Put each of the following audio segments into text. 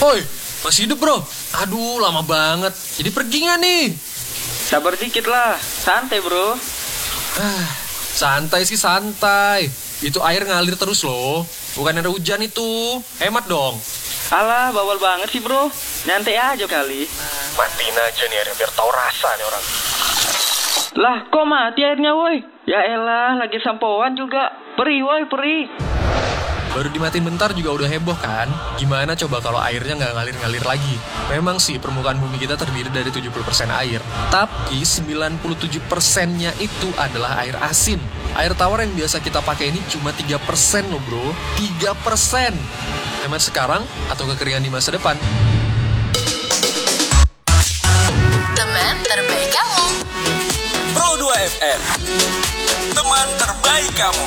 Woi, masih hidup bro? Aduh, lama banget. Jadi pergi nggak nih? Sabar dikit lah, santai bro. Santai sih santai. Itu air ngalir terus loh. Bukan ada hujan itu. Hemat dong. Alah, bawal banget sih bro. Nyantai aja kali. Matiin aja nih airnya biar tahu rasa nih orang. Lah, kok mati airnya woi? Ya elah, lagi sampoan juga. Perih woi, perih. Baru dimatiin bentar juga udah heboh kan? Gimana coba kalau airnya nggak ngalir-ngalir lagi? Memang sih permukaan bumi kita terdiri dari 70% air. Tapi 97%-nya itu adalah air asin. Air tawar yang biasa kita pakai ini cuma 3% loh bro. 3%. Hemat sekarang atau kekeringan di masa depan? Teman terbaik kamu. Pro 2 FM. Teman terbaik kamu.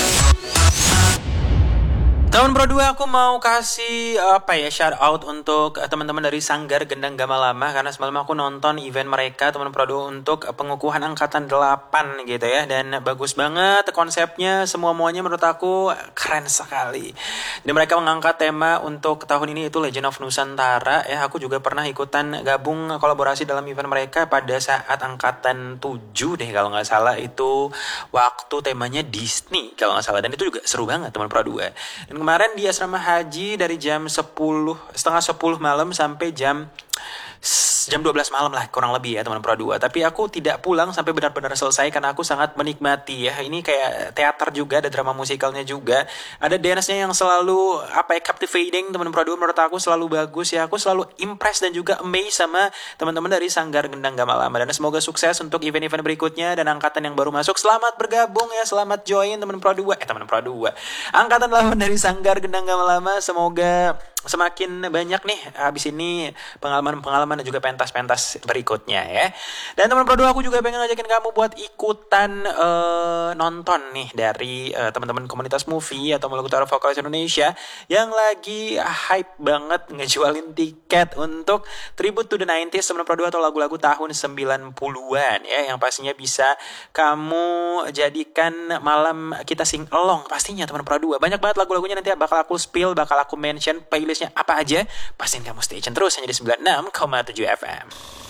Teman Pro 2, aku mau kasih shout out untuk teman-teman dari Sanggar Gendang Gamalama, karena semalam aku nonton event mereka teman Pro 2 untuk pengukuhan angkatan 8 gitu ya, dan bagus banget konsepnya, semuanya menurut aku keren sekali. Dan mereka mengangkat tema untuk tahun ini itu Legend of Nusantara ya. Aku juga pernah ikutan gabung kolaborasi dalam event mereka pada saat angkatan 7 deh kalau nggak salah, itu waktu temanya Disney kalau nggak salah, dan itu juga seru banget teman Pro 2. Dan kemarin di asrama haji dari jam setengah 10 malam sampai jam 12 malam lah kurang lebih ya teman Pro 2. Tapi aku tidak pulang sampai benar-benar selesai karena aku sangat menikmati ya. Ini kayak teater juga, ada drama musikalnya juga. Ada dance-nya yang selalu captivating teman Pro 2, menurut aku selalu bagus ya. Aku selalu impress dan juga amazed sama teman-teman dari Sanggar Gendang Gamalama. Dan semoga sukses untuk event-event berikutnya dan angkatan yang baru masuk. Selamat bergabung ya, selamat join teman Pro 2. Teman Pro 2. Angkatan 8 dari Sanggar Gendang Gamalama, semoga semakin banyak nih habis ini pengalaman dan juga pentas-pentas berikutnya ya. Dan teman Pro 2, aku juga pengen ngajakin kamu buat ikutan nonton nih dari teman-teman komunitas movie atau Mulutara Vokalis Indonesia yang lagi hype banget ngejualin tiket untuk Tribute to the 90s teman Pro 2 atau lagu-lagu tahun 90-an ya, yang pastinya bisa kamu jadikan malam kita sing along pastinya teman Pro 2. Banyak banget lagu-lagunya, nanti bakal aku spill, bakal aku mention playlistnya apa aja. Pastiin kamu stay tune terus hanya di 96,7 FM.